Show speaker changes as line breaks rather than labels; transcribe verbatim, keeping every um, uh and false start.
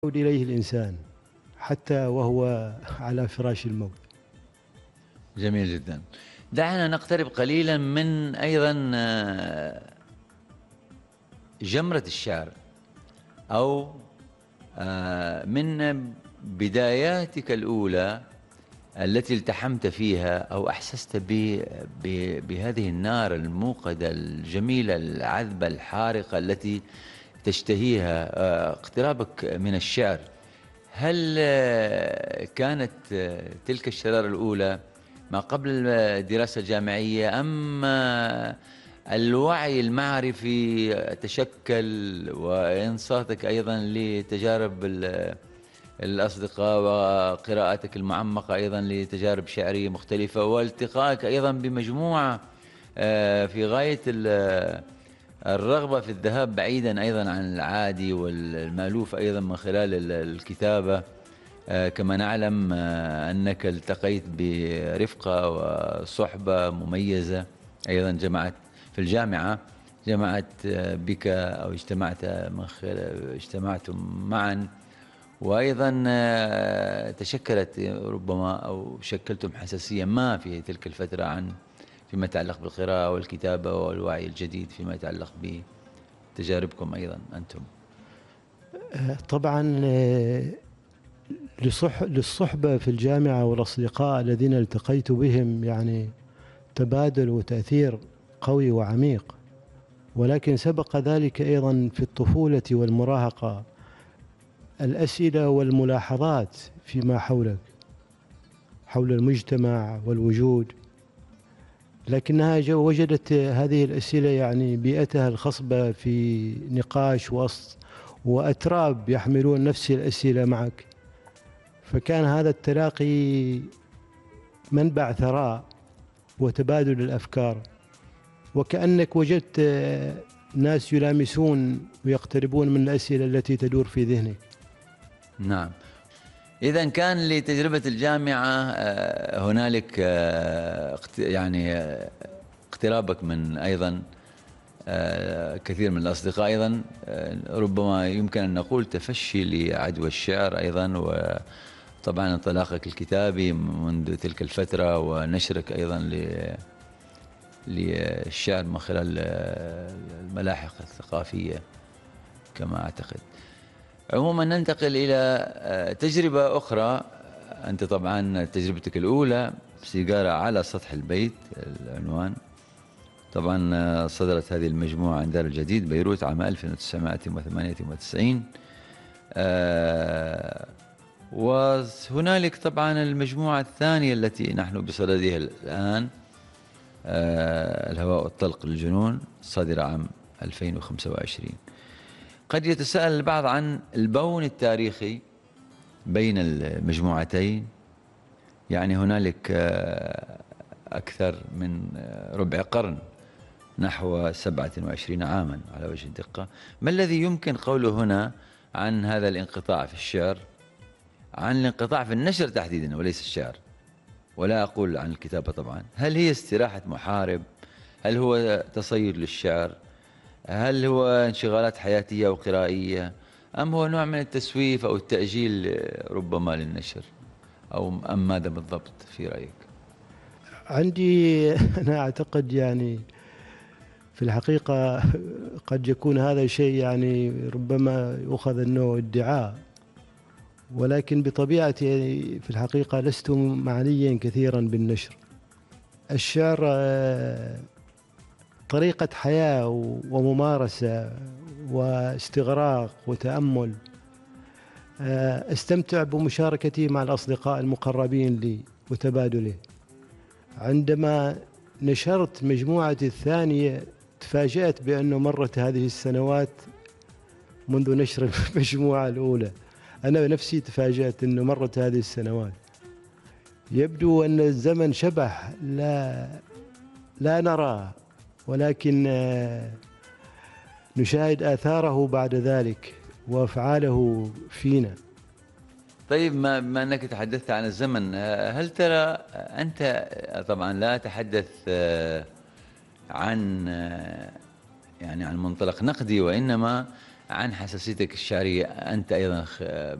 يعود إليه الإنسان حتى وهو على فراش الموت.
جميل جدا. دعنا نقترب قليلا من أيضا آه، جمرة الشعر، أو آه، من بداياتك الأولى التي التحمت فيها أو أحسست ب- ب- بهذه النار الموقدة الجميلة العذبة الحارقة التي تشتهيها، آه، اقترابك من الشعر. هل آه، كانت آه، تلك الشرارة الأولى ما قبل الدراسة الجامعية، أم آه، الوعي المعرفي تشكل وإنصاتك أيضا لتجارب ال- الأصدقاء وقراءتك المعمقة أيضا لتجارب شعرية مختلفة والتقائك أيضا بمجموعة آه، في غاية ال- الرغبة في الذهاب بعيدا أيضا عن العادي والمألوف أيضا من خلال ال- الكتابة. آه، كما نعلم آه، أنك التقيت برفقة وصحبة مميزة أيضا جمعت في الجامعة، جمعت آه، بك أو اجتمعت من خلال اجتمعتم معا، وأيضا آه، تشكلت ربما أو شكلتم حساسية ما في تلك الفترة عن فيما يتعلق بالقراءة والكتابة والوعي الجديد فيما يتعلق بتجاربكم أيضا أنتم.
آه، طبعا آه، لصح للصحبة في الجامعة والأصدقاء الذين التقيت بهم يعني تبادل وتأثير قوي وعميق، ولكن سبق ذلك أيضا في الطفولة والمراهقة الأسئلة والملاحظات فيما حولك، حول المجتمع والوجود، لكنها جو- وجدت هذه الأسئلة يعني بيئتها الخصبة في نقاش وسط وأتراب يحملون نفس الأسئلة معك، فكان هذا التلاقي منبع ثراء وتبادل الأفكار، وكأنك وجدت آه، ناس يلامسون ويقتربون من الأسئلة التي تدور في ذهنك.
نعم. إذا كان لتجربة الجامعة آه، هنالك آه، اقت- يعني آه، اقترابك من أيضا آه، كثير من الأصدقاء أيضا، آه، ربما يمكن أن نقول تفشي لعدوى الشعر أيضا، وطبعا انطلاقك الكتابي منذ تلك الفترة ونشرك أيضا ل- للشعر من خلال آه، الملاحق الثقافية كما أعتقد. عموما ننتقل إلى آه، تجربة أخرى. أنت طبعا تجربتك الأولى سيجارة على سطح البيت العنوان، طبعا آه، صدرت هذه المجموعة عن دار الجديد بيروت عام ألف وتسعمائة وثمانية وتسعين. آه، وهنالك طبعا المجموعة الثانية التي نحن بصددها الآن، آه، الهواء والطلق للجنون، صادرة عام ألفين وخمسة وعشرين. قد يتساءل البعض عن البون التاريخي بين المجموعتين، يعني هنالك آه، أكثر من آه، ربع قرن، نحو سبعة وعشرين عاما على وجه الدقة. ما الذي يمكن قوله هنا عن هذا الانقطاع في الشعر، عن الانقطاع في النشر تحديدا وليس الشعر، ولا أقول عن الكتابة طبعا؟ هل هي استراحة محارب؟ هل هو تصيد للشعر؟ هل هو انشغالات حياتية وقرائية؟ أم هو نوع من التسويف أو التأجيل آه، ربما للنشر؟ أو أم ماذا بالضبط في رأيك؟
عندي أنا أعتقد يعني في الحقيقة قد يكون هذا الشيء يعني ربما يؤخذ أنه ادعاء، ولكن بطبيعتي في الحقيقة لست معنيا كثيرا بالنشر. الشعر آه، طريقة حياة وممارسة واستغراق وتأمل، آه، استمتع بمشاركتي مع الأصدقاء المقربين لي وتبادله. عندما نشرت مجموعتي الثانية تفاجأت بأنه مرت هذه السنوات منذ نشر المجموعة الأولى. أنا نفسي تفاجأت أنه مرت هذه السنوات. يبدو أن الزمن شبح لا لا نراه، ولكن آه، نشاهد آثاره بعد ذلك وأفعاله فينا.
طيب، ما بما أنك تحدثت عن الزمن، آه، هل ترى أنت، آه، طبعا لا أتحدث آه، عن آه، يعني عن منطلق نقدي، وإنما عن حساسيتك الشعرية أنت أيضا خ-